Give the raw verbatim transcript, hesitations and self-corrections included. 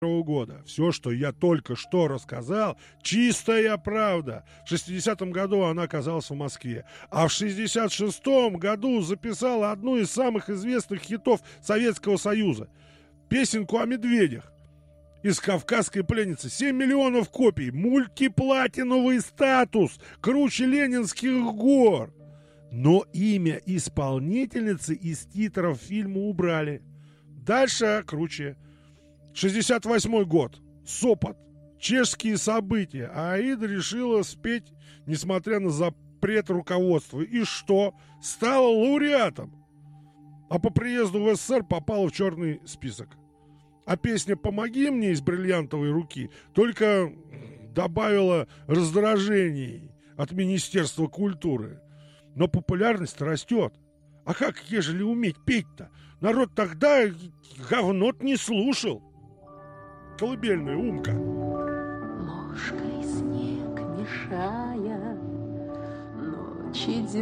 года. Все, что я только что рассказал, чистая правда. В шестидесятом году она оказалась в Москве, а в шестьдесят шестом году записала одну из самых известных хитов Советского Союза. Песенку о медведях. Из «Кавказской пленницы». семь миллионов копий. Мультиплатиновый статус. Круче Ленинских гор. Но имя исполнительницы из титров фильма убрали. Дальше круче. шестьдесят восьмой год. Сопот. Чешские события. А Аида решила спеть, несмотря на запрет руководства. И что? Стала лауреатом. А по приезду в СССР попала в черный список. А песня «Помоги мне» из «Бриллиантовой руки» только добавила раздражений от Министерства культуры. Но популярность растет. А как, ежели уметь петь-то? Народ тогда говнот не слушал. Колыбельная умка. Ложкой снег мешая, ночь идет.